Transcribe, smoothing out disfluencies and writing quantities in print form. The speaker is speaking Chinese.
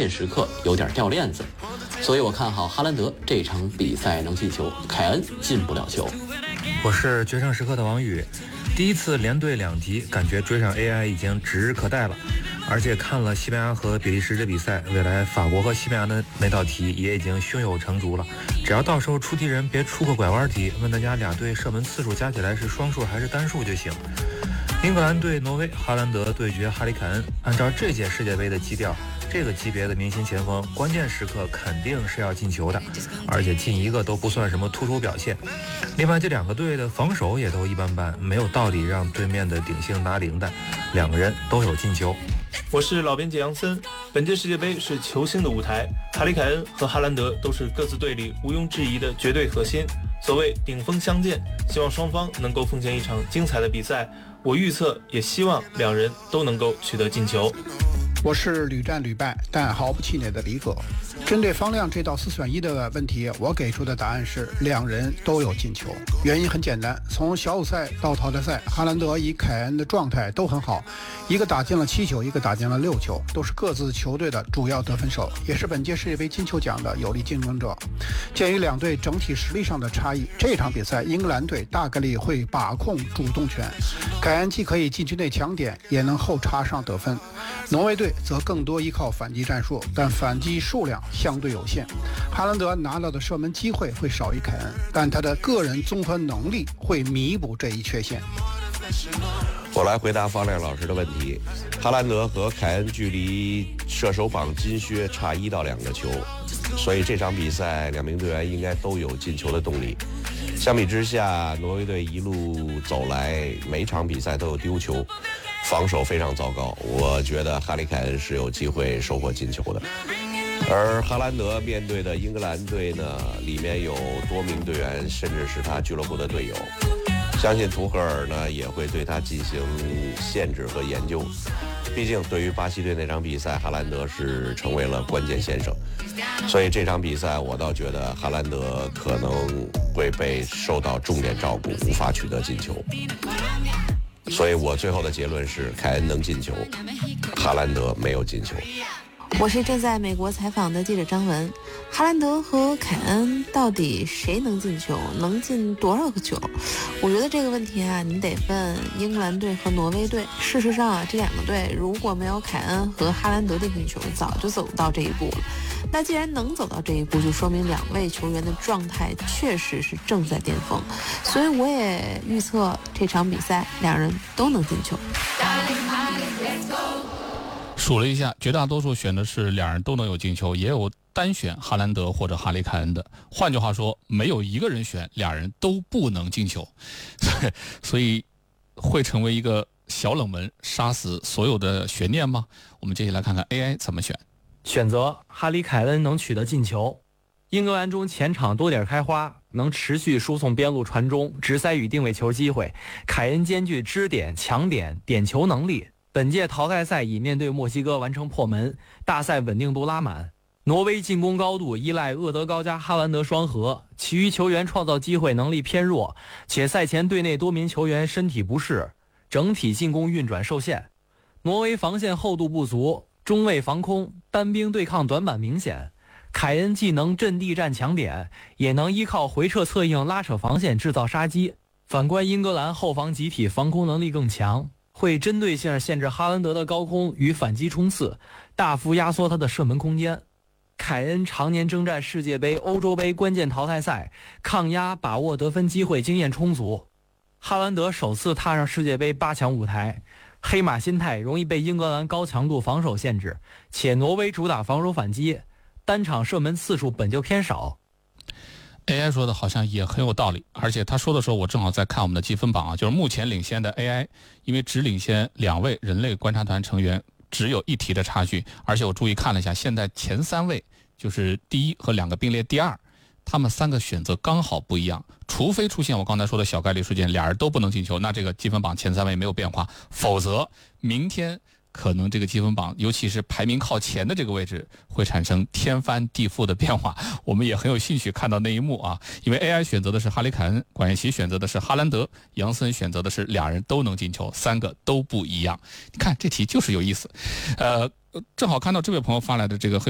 键时刻有点掉链子，所以我看好哈兰德这场比赛能进球，凯恩进不了球。 我是决胜时刻的王宇，第一次连对2题，感觉追上 AI 已经指日可待了。而且看了西班牙和比利时这比赛，未来法国和西班牙的那道题也已经胸有成竹了。只要到时候出题人别出个拐弯题，问大家俩队射门次数加起来是双数还是单数就行。英格兰对挪威，哈兰德对决哈里凯恩。按照这届世界杯的基调，这个级别的明星前锋，关键时刻肯定是要进球的，而且进一个都不算什么突出表现。另外，这2个队的防守也都一般般，没有道理让对面的顶性拿零的，2个人都有进球。 我是老编辑杨森。本届世界杯是球星的舞台，哈里凯恩和哈兰德都是各自队里毋庸置疑的绝对核心。所谓顶峰相见，希望双方能够奉献一场精彩的比赛。我预测也希望2人都能够取得进球。 我是屡战屡败但毫不气馁的李葛。针对方亮这道4选1的问题，我给出的答案是2人都有进球。原因很简单，从小组赛到淘汰赛，哈兰德与凯恩的状态都很好，一个打进了7球，一个打进了6球，都是各自球队的主要得分手，也是本届世界杯金球奖的有力竞争者。鉴于2队整体实力上的差异，这场比赛英格兰队大概率会把控主动权，凯恩既可以禁区内抢点，也能后插上得分。挪威队则更多依靠反击战术，但反击数量相对有限。哈兰德拿到的射门机会会少于凯恩，但他的个人综合能力会弥补这一缺陷。 我来回答方亮老师的问题。哈兰德和凯恩距离射手榜金靴差1到2个球，所以这场比赛2名队员应该都有进球的动力。相比之下，挪威队一路走来每场比赛都有丢球，防守非常糟糕，我觉得哈里凯恩是有机会收获进球的。而哈兰德面对的英格兰队呢，里面有多名队员甚至是他俱乐部的队友，相信图赫尔呢也会对他进行限制和研究。毕竟对于巴西队那场比赛，哈兰德是成为了关键先生，所以这场比赛我倒觉得哈兰德可能会被受到重点照顾，无法取得进球。所以我最后的结论是凯恩能进球，哈兰德没有进球。 我是正在美国采访的记者张文。哈兰德和凯恩到底谁能进球，能进多少个球？我觉得这个问题啊，你得问英格兰队和挪威队。事实上啊，这2个队如果没有凯恩和哈兰德的进球，早就走到这一步了。那既然能走到这一步，就说明2位球员的状态确实是正在巅峰，所以我也预测这场比赛2人都能进球。 数了一下，绝大多数选的是2人都能有进球，也有单选哈兰德或者哈里凯恩的。换句话说，没有一个人选2人都不能进球，所以会成为一个小冷门，杀死所有的悬念吗？我们接下来看看 AI 怎么选。 选择哈里凯恩能取得进球。英格兰中前场多点开花，能持续输送边路传中、直塞与定位球机会。凯恩兼具支点、抢点、点球能力。本届淘汰赛以面对墨西哥完成破门，大赛稳定度拉满。挪威进攻高度依赖厄德高加哈兰德双核，其余球员创造机会能力偏弱，且赛前队内多名球员身体不适，整体进攻运转受限。挪威防线厚度不足，中卫防空单兵对抗短板明显。凯恩既能阵地战抢点，也能依靠回撤策应拉扯防线制造杀机。反观英格兰后防集体防空能力更强，会针对性限制哈兰德的高空与反击冲刺，大幅压缩他的射门空间。凯恩常年征战世界杯、欧洲杯关键淘汰赛，抗压、把握得分机会经验充足。哈兰德首次踏上世界杯8强舞台，黑马心态容易被英格兰高强度防守限制，且挪威主打防守反击，单场射门次数本就偏少。 AI 说的好像也很有道理，而且他说的时候我正好在看我们的积分榜啊，就是目前领先的 AI， 因为只领先2位人类观察团成员，只有1题的差距，而且我注意看了一下，现在前3位就是第1和2个并列第2，他们3个选择刚好不一样，除非出现我刚才说的小概率事件，2人都不能进球，那这个积分榜前3位没有变化，否则明天可能这个积分榜尤其是排名靠前的这个位置会产生天翻地覆的变化，我们也很有兴趣看到那一幕啊。因为 AI 选择的是哈里凯恩，管彦奇选择的是哈兰德，杨森选择的是2人都能进球，3个都不一样。你看这题就是有意思。正好看到这位朋友发来的这个